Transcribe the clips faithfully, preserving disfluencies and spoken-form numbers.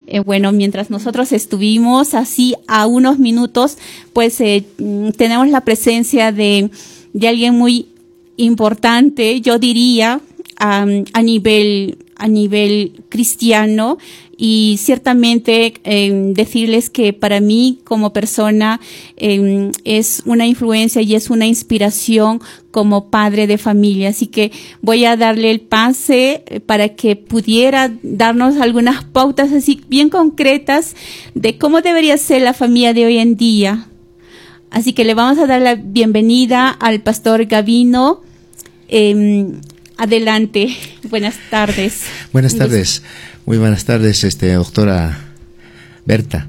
Eh, bueno, mientras nosotros estuvimos así a unos minutos, pues eh, tenemos la presencia de, de alguien muy importante, yo diría, um, a nivel a nivel cristiano, y ciertamente eh, decirles que para mí como persona eh, es una influencia y es una inspiración como padre de familia. Así que voy a darle el pase para que pudiera darnos algunas pautas así bien concretas de cómo debería ser la familia de hoy en día. Así que le vamos a dar la bienvenida al pastor Gavino. Eh, adelante, buenas tardes. Buenas tardes, muy buenas tardes, este, doctora Berta.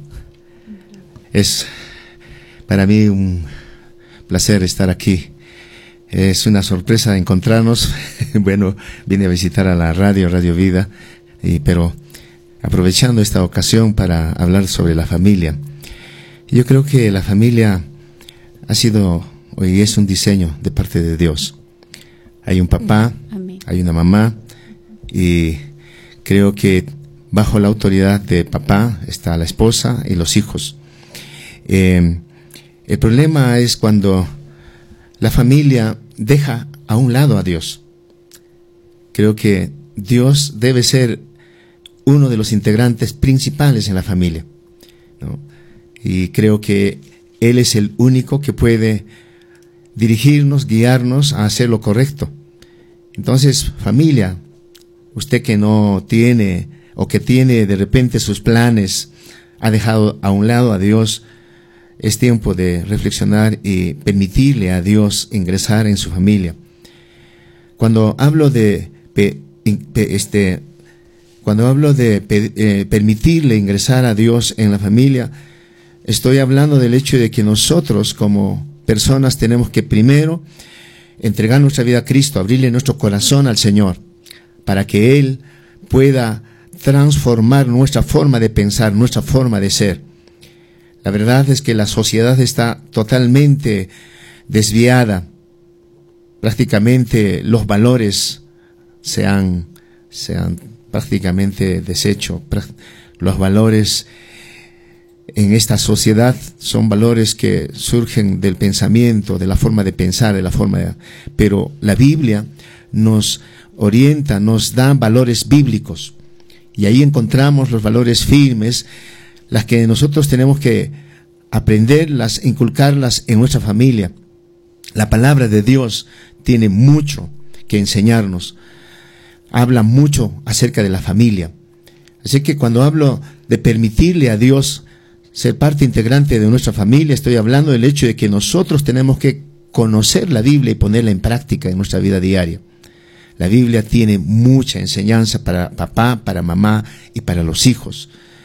Es para mí un placer estar aquí. Es una sorpresa encontrarnos. Bueno, vine a visitar a la radio, Radio Vida, y, pero aprovechando esta ocasión para hablar sobre la familia. Yo creo que la familia ha sido y es un diseño de parte de Dios. Hay un papá, Amén. Hay una mamá, y creo que bajo la autoridad de papá está la esposa y los hijos. Eh, el problema es cuando la familia deja a un lado a Dios. Creo que Dios debe ser uno de los integrantes principales en la familia, ¿no? Y creo que Él es el único que puede dirigirnos, guiarnos a hacer lo correcto. Entonces, familia, usted que no tiene o que tiene de repente sus planes, ha dejado a un lado a Dios, es tiempo de reflexionar y permitirle a Dios ingresar en su familia. Cuando hablo de pe, pe, este, cuando hablo de pe, eh, permitirle ingresar a Dios en la familia, estoy hablando del hecho de que nosotros como personas tenemos que primero entregar nuestra vida a Cristo, abrirle nuestro corazón al Señor, para que Él pueda transformar nuestra forma de pensar, nuestra forma de ser. La verdad es que la sociedad está totalmente desviada. Prácticamente los valores se han, se han prácticamente deshecho. Los valores en esta sociedad son valores que surgen del pensamiento, de la forma de pensar, de la forma de, pero la Biblia nos orienta, nos da valores bíblicos, y ahí encontramos los valores firmes, las que nosotros tenemos que aprenderlas, inculcarlas en nuestra familia. La palabra de Dios tiene mucho que enseñarnos, habla mucho acerca de la familia. Así que cuando hablo de permitirle a Dios ser parte integrante de nuestra familia, estoy hablando del hecho de que nosotros tenemos que conocer la Biblia y ponerla en práctica en nuestra vida diaria. La Biblia tiene mucha enseñanza para papá, para mamá y para los hijos.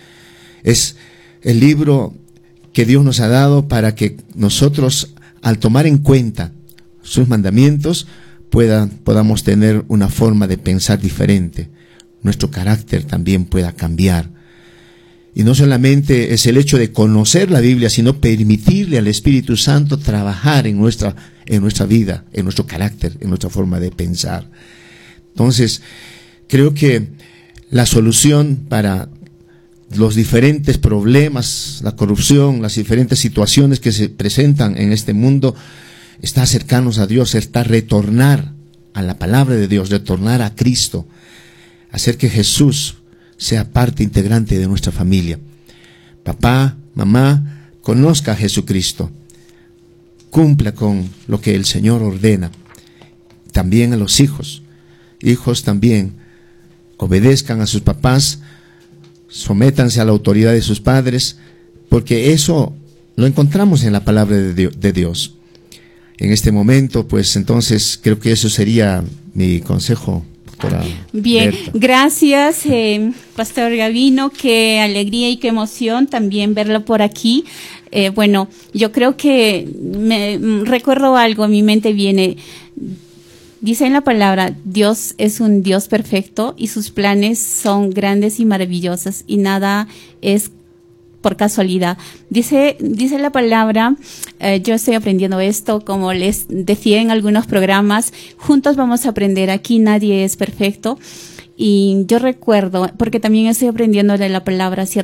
Es el libro que Dios nos ha dado para que nosotros, al tomar en cuenta sus mandamientos, pueda, podamos tener una forma de pensar diferente. Nuestro carácter también pueda cambiar. Y no solamente es el hecho de conocer la Biblia, sino permitirle al Espíritu Santo trabajar en nuestra, en nuestra vida, en nuestro carácter, en nuestra forma de pensar. Entonces, creo que la solución para los diferentes problemas, la corrupción, las diferentes situaciones que se presentan en este mundo, está acercarnos a Dios, está retornar a la palabra de Dios, retornar a Cristo, hacer que Jesús sea parte integrante de nuestra familia. Papá, mamá, conozca a Jesucristo, cumpla con lo que el Señor ordena. También a los hijos, hijos también, obedezcan a sus papás, sométanse a la autoridad de sus padres, porque eso lo encontramos en la palabra de Dios. En este momento, pues entonces creo que eso sería mi consejo. Bien, gracias, eh, Pastor Gavino, qué alegría y qué emoción también verlo por aquí. Eh, bueno, yo creo que me recuerdo algo, a mi mente viene, dice en la palabra, Dios es un Dios perfecto y sus planes son grandes y maravillosos y nada es por casualidad. Dice, dice la palabra, eh, yo estoy aprendiendo esto, como les decía en algunos programas, juntos vamos a aprender, aquí nadie es perfecto. Y yo recuerdo, porque también estoy aprendiendo de la palabra,